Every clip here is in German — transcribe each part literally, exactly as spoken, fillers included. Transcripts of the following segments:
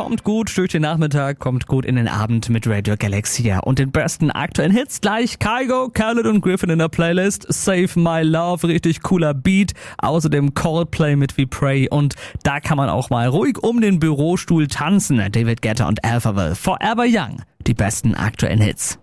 kommt gut durch den Nachmittag, kommt gut in den Abend mit Radio Galaxy und den besten aktuellen Hits. Gleich Kygo, Khaled und Griffin in der Playlist. Save My Love, richtig cooler Beat. Außerdem Coldplay mit We Pray und da kann man auch mal ruhig um den Bürostuhl tanzen. David Guetta und Alphaville, Forever Young. Die besten aktuellen Hits.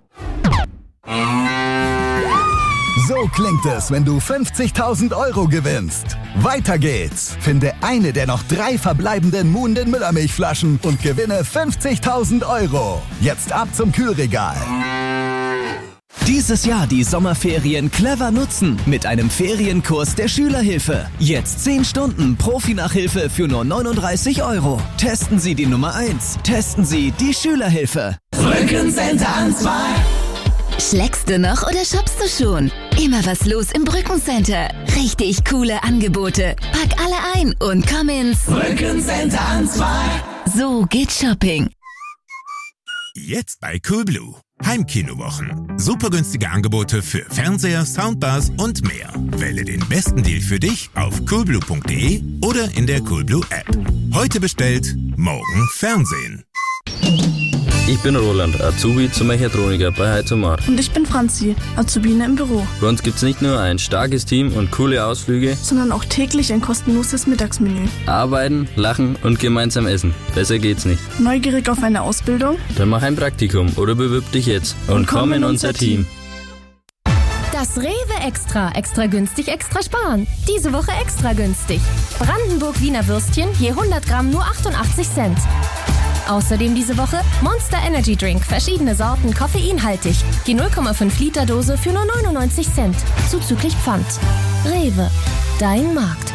So klingt es, wenn du fünfzigtausend Euro gewinnst. Weiter geht's. Finde eine der noch drei verbleibenden Moon den Müllermilchflaschen und gewinne fünfzigtausend Euro. Jetzt ab zum Kühlregal. Dieses Jahr die Sommerferien clever nutzen mit einem Ferienkurs der Schülerhilfe. Jetzt zehn Stunden Profi-Nachhilfe für nur neununddreißig Euro. Testen Sie die Nummer eins. Testen Sie die Schülerhilfe. Brückencenter an zwei. Schlägst du noch oder shoppst du schon? Immer was los im Brückencenter. Richtig coole Angebote. Pack alle ein und komm ins Brückencenter an zwei. So geht Shopping. Jetzt bei Coolblue. Heimkinowochen. Super günstige Angebote für Fernseher, Soundbars und mehr. Wähle den besten Deal für dich auf coolblue punkt de oder in der Coolblue App. Heute bestellt, morgen Fernsehen. Ich bin Roland, Azubi zum Mechatroniker bei Heizomar. Und ich bin Franzi, Azubine im Büro. Bei uns gibt's nicht nur ein starkes Team und coole Ausflüge, sondern auch täglich ein kostenloses Mittagsmenü. Arbeiten, lachen und gemeinsam essen. Besser geht's nicht. Neugierig auf eine Ausbildung? Dann mach ein Praktikum oder bewirb dich jetzt und, und komm in unser Team. Das Rewe Extra. Extra günstig, extra sparen. Diese Woche extra günstig. Brandenburg Wiener Würstchen, je hundert Gramm nur achtundachtzig Cent. Außerdem diese Woche Monster Energy Drink, verschiedene Sorten, koffeinhaltig. Die null Komma fünf Liter Dose für nur neunundneunzig Cent, zuzüglich Pfand. Rewe, dein Markt.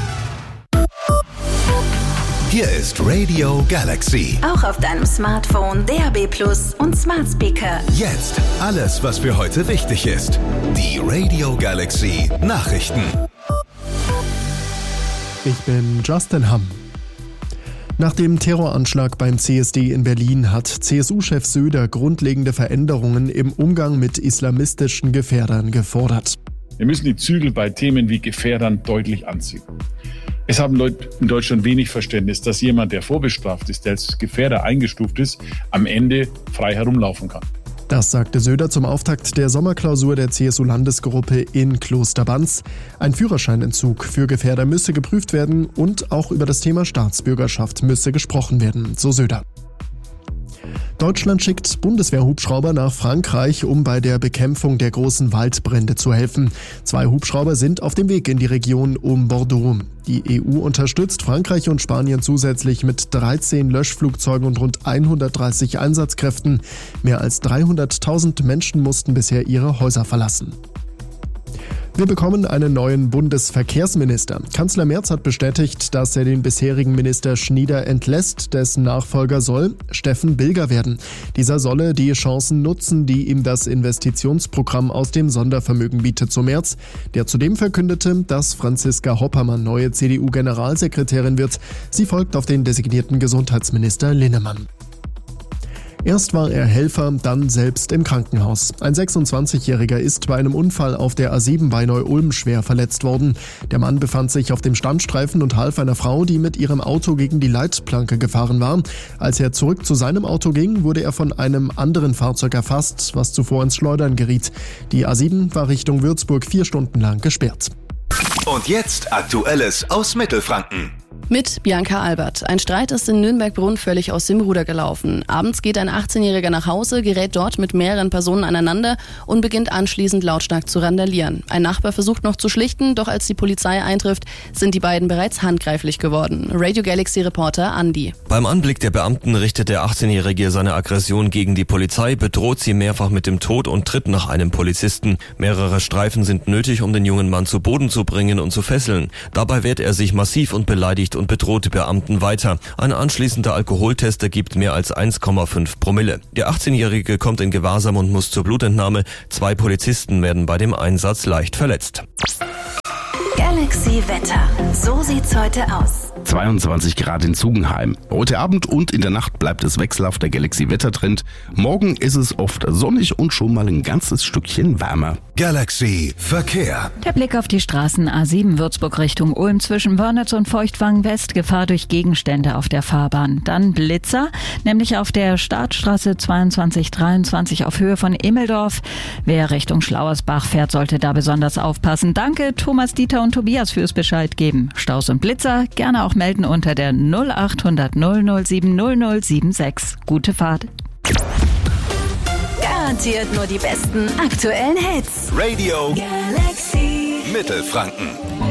Hier ist Radio Galaxy. Auch auf deinem Smartphone, D A B Plus und Smart Speaker. Jetzt alles, was für heute wichtig ist. Die Radio Galaxy Nachrichten. Ich bin Justin Hamm. Nach dem Terroranschlag beim C S D in Berlin hat C S U-Chef Söder grundlegende Veränderungen im Umgang mit islamistischen Gefährdern gefordert. Wir müssen die Zügel bei Themen wie Gefährdern deutlich anziehen. Es haben Leute in Deutschland wenig Verständnis, dass jemand, der vorbestraft ist, der als Gefährder eingestuft ist, am Ende frei herumlaufen kann. Das sagte Söder zum Auftakt der Sommerklausur der C S U-Landesgruppe in Klosterbanz. Ein Führerscheinentzug für Gefährder müsse geprüft werden und auch über das Thema Staatsbürgerschaft müsse gesprochen werden, so Söder. Deutschland schickt Bundeswehrhubschrauber nach Frankreich, um bei der Bekämpfung der großen Waldbrände zu helfen. Zwei Hubschrauber sind auf dem Weg in die Region um Bordeaux. Die E U unterstützt Frankreich und Spanien zusätzlich mit dreizehn Löschflugzeugen und rund hundertdreißig Einsatzkräften. Mehr als dreihunderttausend Menschen mussten bisher ihre Häuser verlassen. Wir bekommen einen neuen Bundesverkehrsminister. Kanzler Merz hat bestätigt, dass er den bisherigen Minister Schnieder entlässt. Dessen Nachfolger soll Steffen Bilger werden. Dieser solle die Chancen nutzen, die ihm das Investitionsprogramm aus dem Sondervermögen bietet, so Merz, der zudem verkündete, dass Franziska Hoppermann neue C D U-Generalsekretärin wird. Sie folgt auf den designierten Gesundheitsminister Linnemann. Erst war er Helfer, dann selbst im Krankenhaus. Ein sechsundzwanzigjähriger ist bei einem Unfall auf der A sieben bei Neu-Ulm schwer verletzt worden. Der Mann befand sich auf dem Standstreifen und half einer Frau, die mit ihrem Auto gegen die Leitplanke gefahren war. Als er zurück zu seinem Auto ging, wurde er von einem anderen Fahrzeug erfasst, was zuvor ins Schleudern geriet. Die A sieben war Richtung Würzburg vier Stunden lang gesperrt. Und jetzt Aktuelles aus Mittelfranken. Mit Bianca Albert. Ein Streit ist in Nürnberg-Brunn völlig aus dem Ruder gelaufen. Abends geht ein achtzehnjähriger nach Hause, gerät dort mit mehreren Personen aneinander und beginnt anschließend lautstark zu randalieren. Ein Nachbar versucht noch zu schlichten, doch als die Polizei eintrifft, sind die beiden bereits handgreiflich geworden. Radio Galaxy-Reporter Andi. Beim Anblick der Beamten richtet der achtzehnjährige seine Aggression gegen die Polizei, bedroht sie mehrfach mit dem Tod und tritt nach einem Polizisten. Mehrere Streifen sind nötig, um den jungen Mann zu Boden zu bringen und zu fesseln. Dabei wehrt er sich massiv und beleidigt und bedroht die Beamten weiter. Ein anschließender Alkoholtest ergibt mehr als eins Komma fünf Promille. Der achtzehnjährige kommt in Gewahrsam und muss zur Blutentnahme. Zwei Polizisten werden bei dem Einsatz leicht verletzt. Galaxy Wetter. So sieht's heute aus. zweiundzwanzig Grad in Zugenheim. Heute Abend und in der Nacht bleibt es wechselhaft der Galaxy Wettertrend. Morgen ist es oft sonnig und schon mal ein ganzes Stückchen wärmer. Galaxy Verkehr. Der Blick auf die Straßen A sieben Würzburg Richtung Ulm zwischen Wörnitz und Feuchtwangen West. Gefahr durch Gegenstände auf der Fahrbahn. Dann Blitzer, nämlich auf der Startstraße zweiundzwanzig dreiundzwanzig auf Höhe von Immeldorf. Wer Richtung Schlauersbach fährt, sollte da besonders aufpassen. Danke Thomas, Dieter und Tobias fürs Bescheid geben. Staus und Blitzer gerne auch melden unter der null achthundert null null sieben null null sieben sechs. Gute Fahrt. Garantiert nur die besten aktuellen Hits. Radio Galaxy Mittelfranken.